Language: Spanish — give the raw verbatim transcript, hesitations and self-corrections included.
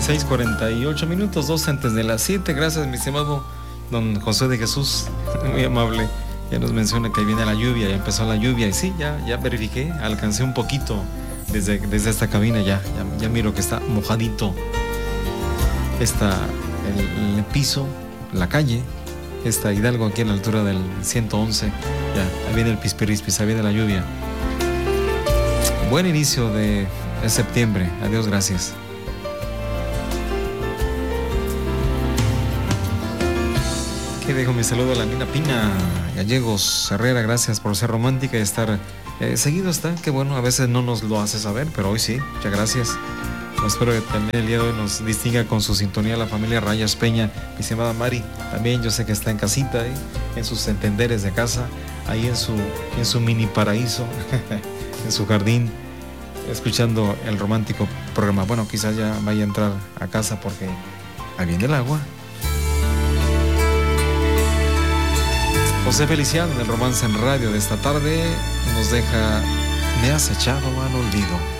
seis cuarenta y ocho minutos, dos antes de las siete. Gracias, mi estimado don José de Jesús, muy amable. Ya nos menciona que viene la lluvia, ya empezó la lluvia. Y sí, ya, ya verifiqué, alcancé un poquito desde, desde esta cabina. Ya, ya, ya miro que está mojadito. Está el, el piso, la calle. Está Hidalgo aquí a la altura del ciento once. Ya, ahí viene el pispirispis, ahí viene la lluvia. Buen inicio de, de septiembre. Adiós, gracias. Que dejo mi saludo a la Nina Pina Gallegos Herrera, gracias por ser romántica y estar eh, seguido está, que bueno, a veces no nos lo hace saber, pero hoy sí, muchas gracias. Pues espero que también el día de hoy nos distinga con su sintonía la familia Rayas Peña, mi estimada Mari, también yo sé que está en casita, ¿eh? En sus entenderes de casa, ahí en su, en su mini paraíso, en su jardín, escuchando el romántico programa. Bueno, quizás ya vaya a entrar a casa porque ahí viene el agua. José Feliciano en el Romance en Radio de esta tarde nos deja Me has echado al olvido.